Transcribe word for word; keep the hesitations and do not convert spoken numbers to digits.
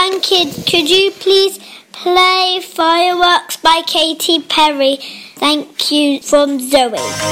and kids, could you please play Fireworks by Katy Perry? Thank you, from Zoe.